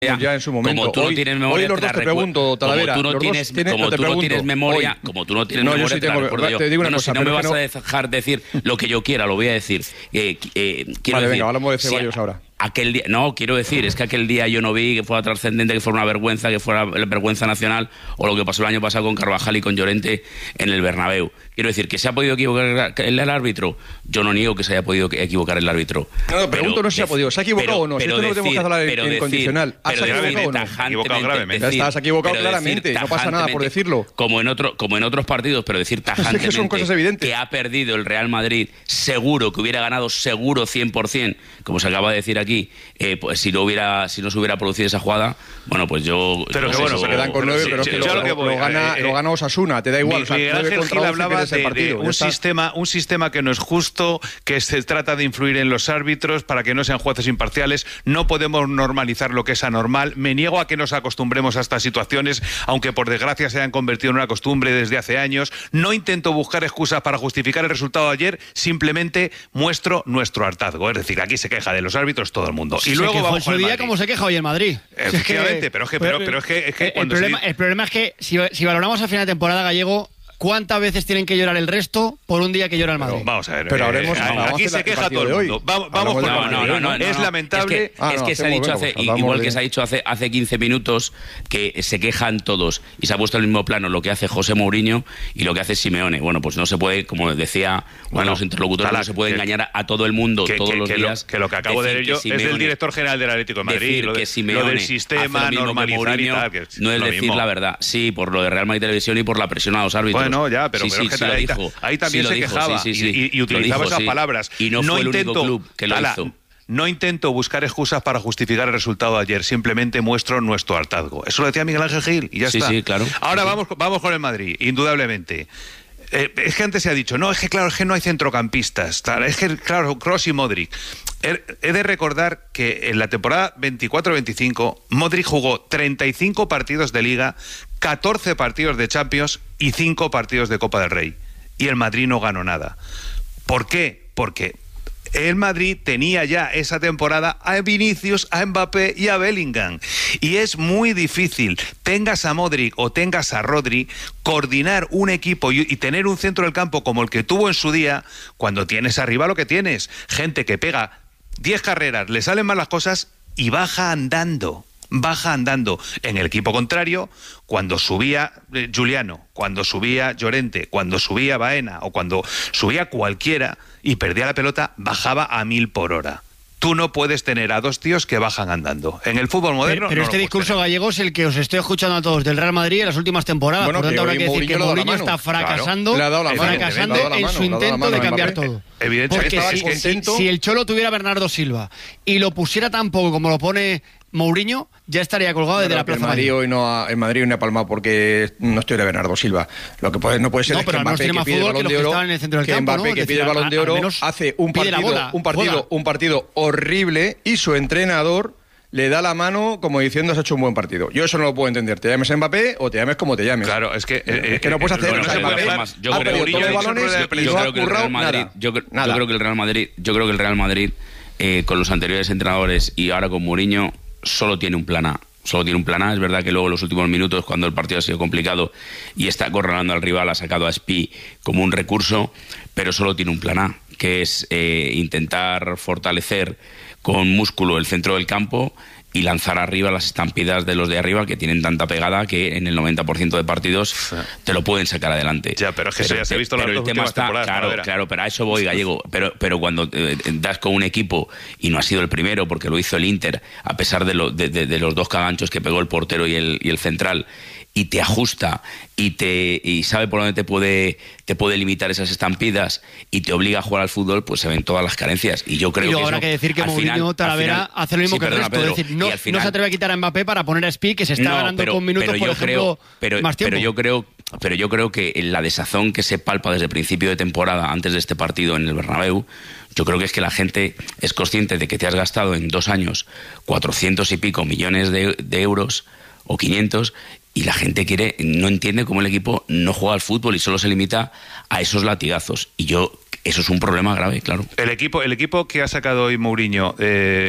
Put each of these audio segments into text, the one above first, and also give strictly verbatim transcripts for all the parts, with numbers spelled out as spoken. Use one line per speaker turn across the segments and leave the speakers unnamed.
ya en su momento.
Como tú no
hoy,
tienes memoria,
hoy los
te
dos te
recu-
pregunto, Talavera.
Como tú no
los
tienes,
dos tiene,
como
no te
tú no
pregunto,
tienes memoria,
hoy.
como tú no tienes
No,
memoria,
yo sí
te la
tengo,
recuerdo yo.
te digo una
no, no,
cosa,
si no me vas
no...
a dejar decir lo que yo quiera, lo voy a decir. Eh, eh, quiero
vale,
decir,
venga, hablamos de Ceballos
si
ahora.
Aquel día, no, quiero decir, es que aquel día yo no vi que fuera trascendente, que fuera una vergüenza, que fuera la vergüenza nacional, o lo que pasó el año pasado con Carvajal y con Llorente en el Bernabéu. Quiero decir, ¿que se ha podido equivocar el, el árbitro? Yo no niego que se haya podido equivocar el árbitro.
No, no, pregunto
pero,
no si se ha podido. ¿Se ha equivocado
pero,
o no? Si
pero
esto no lo tenemos que hablar
pero
en
decir,
condicional. ¿Has
pero
equivocado o no?
tajantemente,
gravemente.
decir,
Ya estás equivocado
pero
claramente,
decir
no pasa nada por decirlo.
Como en, otro, como en otros partidos, pero decir tajantemente
es que son cosas evidentes.
que ha perdido el Real Madrid, seguro que hubiera ganado, seguro cien por ciento, como se acaba de decir aquí, eh, pues si no hubiera si no se hubiera producido esa jugada, bueno, pues yo...
Pero
pues
que bueno,
eso,
se quedan con nueve,
sí,
pero es
sí,
que
yo
lo,
lo que voy,
lo gana,
eh,
lo gana Osasuna, te da igual.
Miguel,
o sea,
Miguel Ángel Gil hablaba de, de un, sistema, un sistema que no es justo, que se trata de influir en los árbitros para que no sean jueces imparciales. No podemos normalizar lo que es anormal. Me niego a que nos acostumbremos a estas situaciones, aunque por desgracia se hayan convertido en una costumbre desde hace años. No intento buscar excusas para justificar el resultado de ayer, simplemente muestro nuestro hartazgo. Es decir, aquí se queja de los árbitros todo el mundo. Y
se
luego
quejó
vamos
en su
con el
día
Madrid.
como se queja hoy el Madrid.
Efectivamente, pero es que, pero, pero es que, es que
el,
cuando
problema,
se...
el problema es que si, si valoramos a final de temporada, Gallego, ¿cuántas veces tienen que llorar el resto por un día que llora el Madrid?
Pero, vamos a ver.
Pero
eh,
hablemos-
eh,
vamos
aquí
a
se
hacer
queja
el
todo el
partido de
mundo.
hoy.
Vamos, vamos con
Hablamos
el
del
Madrid.
No, no, no, no,
es
no.
lamentable.
Es que,
Ah,
es
no,
que se ha
hacemos,
dicho
venga,
hace,
pues hablamos
igual
de-
que se ha dicho hace, hace quince minutos, que se quejan todos y se ha puesto al mismo plano lo que hace José Mourinho y lo que hace Simeone. Bueno, pues no se puede, como decía uno
Bueno,
de los interlocutores,
Tala,
no se puede
que-
engañar a todo el mundo
Que,
todos
que,
los
que
días.
Lo, que lo que acabo de
decir
leer yo
que
es del
Simeone-
director general del Atlético de Madrid,
decir
lo, de,
que Simeone
lo del
hace
sistema,
lo mismo que
normalizar
Mourinho,
y tal. Que
no es
lo
decir
mismo.
la verdad. Sí, por lo de Real Madrid Televisión y por la presión a los árbitros.
Bueno, ya, pero,
sí,
pero
sí,
es que
sí lo
ahí,
dijo.
ahí también
Sí lo
se
dijo,
quejaba
sí, sí, sí.
y, y
Lo
utilizaba
dijo,
esas
sí.
palabras.
Y no,
no
fue el
intento,
único club que lo
Tala,
hizo.
No intento buscar excusas para justificar el resultado de ayer, simplemente muestro nuestro hartazgo. Eso lo decía Miguel Ángel Gil y ya
Sí,
está.
sí, claro.
Ahora
Sí, sí.
vamos, vamos con el Madrid, indudablemente. Eh, es que antes se ha dicho, no, es que claro, es que no hay centrocampistas, tal, es que claro, Kroos y Modric. He, he de recordar que en la temporada veinticuatro veinticinco Modric jugó treinta y cinco partidos de Liga, catorce partidos de Champions y cinco partidos de Copa del Rey. Y el Madrid no ganó nada. ¿Por qué? Porque el Madrid tenía ya esa temporada a Vinicius, a Mbappé y a Bellingham. Y es muy difícil, tengas a Modric o tengas a Rodri, coordinar un equipo y, y tener un centro del campo como el que tuvo en su día, cuando tienes arriba lo que tienes. Gente que pega diez carreras, le salen mal las cosas y baja andando. Baja andando. En el equipo contrario, cuando subía eh, Giuliano, cuando subía Llorente, cuando subía Baena o cuando subía cualquiera y perdía la pelota, bajaba a mil por hora. Tú no puedes tener a dos tíos que bajan andando. En el fútbol moderno
Pero, pero
no
este
lo
discurso
puedes tener.
gallego es el que os estoy escuchando a todos del Real Madrid en las últimas temporadas.
Bueno,
Por tanto,
que
habrá
hoy
que decir
Mourinho
que
le ha dado la
Mourinho
mano.
está fracasando,
Le ha dado la mano,
fracasando
le ha dado la
en
mano,
su
le ha dado la
intento
mano
de
a
cambiar
Mbappé.
todo.
Evidentemente,
Porque
es
si,
que-
si- si el Cholo tuviera a Bernardo Silva y lo pusiera tan poco como lo pone Mourinho, ya estaría colgado desde
Pero
la
que el
Plaza
Madrid
Mayor.
hoy no ha, el Madrid hoy no ha palmado porque no estoy de Bernardo Silva. Lo que puede, no puede ser
No,
es
pero
que
al menos
Mbappé,
tiene
que
más
pide el
fútbol que
Balón
los
de
que
Oro,
estaban en el centro del
que
campo,
Mbappé,
¿no?
que
Es
pide
decir,
el Balón de
al- al
Oro,
menos
hace un
pide la
partido,
bola,
un partido,
juega.
un partido horrible y su entrenador le da la mano como diciendo has hecho un buen partido. Yo eso no lo puedo entender. Te llames Mbappé o te llames como te llames.
Claro, es que...
Es que no puedes hacer
Bueno,
o sea,
pero
Mbappé
además, yo
ha
creo-
perdido
yo
todos los
creo-
balones
yo
y
creo
no ha
creo que el
currado
Real Madrid,
nada.
yo, cre-
Nada.
yo creo que el Real Madrid, yo creo que el Real Madrid eh, con los anteriores entrenadores y ahora con Mourinho solo tiene un plan A. Solo tiene un plan A. Es verdad que luego en los últimos minutos, cuando el partido ha sido complicado y está acorralando al rival, ha sacado a Spi como un recurso, pero solo tiene un plan A, que es eh, intentar fortalecer con músculo el centro del campo y lanzar arriba las estampidas de los de arriba, que tienen tanta pegada que en el noventa por ciento de partidos te lo pueden sacar adelante.
Ya, pero es que eso ya se ha visto en las
pero
dos
el tema
últimas
está,
temporadas,
claro,
Talavera.
claro, pero a eso voy, Gallego. Pero, pero cuando eh, das con un equipo, y no ha sido el primero, porque lo hizo el Inter, a pesar de, lo, de, de, de los dos caganchos que pegó el portero y el, y el central, y te ajusta y te y sabe por dónde te puede te puede limitar esas estampidas y te obliga a jugar al fútbol, pues se ven todas las carencias. Y yo creo
Y luego
que
habrá
eso,
que decir que
al
Mourinho
final-
Talavera
al final-
hace lo mismo
sí,
que el
perdona,
resto.
Pedro,
es decir,
y
no,
al
no
final-
se atreve a quitar a Mbappé para poner a Spi, que se está
No,
ganando
pero-
con minutos,
pero
por
yo
ejemplo,
creo, pero,
más tiempo.
pero yo creo pero yo creo que la desazón que se palpa desde el principio de temporada, antes de este partido en el Bernabéu, yo creo que es que la gente es consciente de que te has gastado en dos años cuatrocientos y pico millones de, de euros o quinientos, y la gente quiere, no entiende cómo el equipo no juega al fútbol y solo se limita a esos latigazos. Y yo, eso es un problema grave, claro.
El equipo, el equipo que ha sacado hoy Mourinho, eh,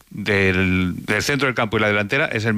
del, del centro del campo y la delantera es el